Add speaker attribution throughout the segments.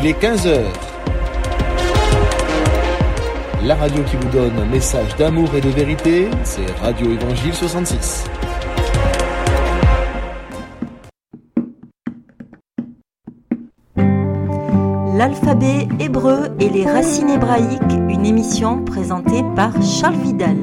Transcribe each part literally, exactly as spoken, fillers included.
Speaker 1: Il est quinze heures. La radio qui vous donne un message d'amour et de vérité, c'est Radio Évangile soixante-six.
Speaker 2: L'alphabet hébreu et les racines hébraïques, une émission présentée par Charles Vidal.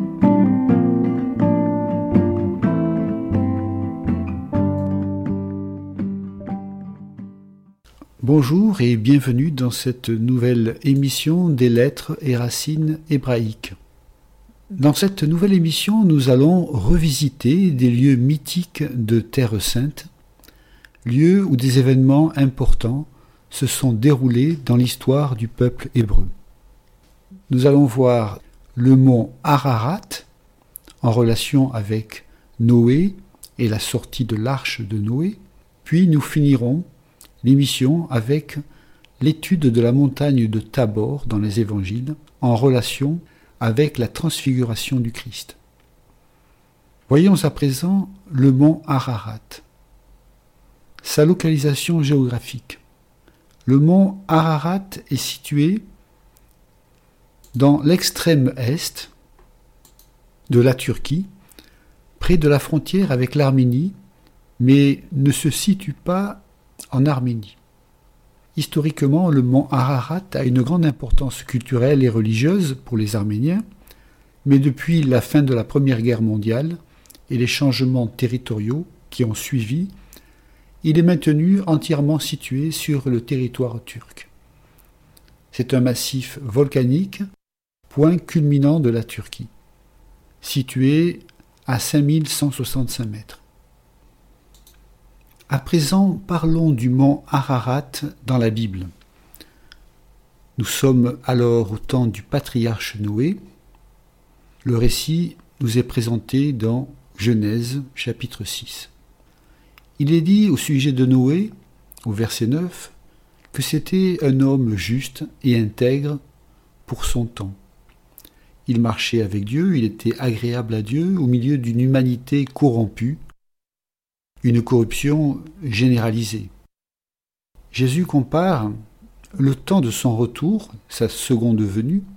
Speaker 3: Bonjour et bienvenue dans cette nouvelle émission des lettres et racines hébraïques. Dans cette nouvelle émission, nous allons revisiter des lieux mythiques de Terre Sainte, lieux où des événements importants se sont déroulés dans l'histoire du peuple hébreu. Nous allons voir le mont Ararat en relation avec Noé et la sortie de l'arche de Noé, puis nous finirons l'émission avec l'étude de la montagne de Tabor dans les évangiles en relation avec la transfiguration du Christ. Voyons à présent le mont Ararat. Sa localisation géographique. Le mont Ararat est situé dans l'extrême est de la Turquie, près de la frontière avec l'Arménie, mais ne se situe pas en Arménie. Historiquement, le mont Ararat a une grande importance culturelle et religieuse pour les Arméniens, mais depuis la fin de la Première Guerre mondiale et les changements territoriaux qui ont suivi, il est maintenu entièrement situé sur le territoire turc. C'est un massif volcanique, point culminant de la Turquie, situé à cinq mille cent soixante-cinq mètres. À présent, parlons du mont Ararat dans la Bible. Nous sommes alors au temps du patriarche Noé. Le récit nous est présenté dans Genèse chapitre six. Il est dit au sujet de Noé, au verset neuf, que c'était un homme juste et intègre pour son temps. Il marchait avec Dieu, il était agréable à Dieu au milieu d'une humanité corrompue, une corruption généralisée. Jésus compare le temps de son retour, sa seconde venue,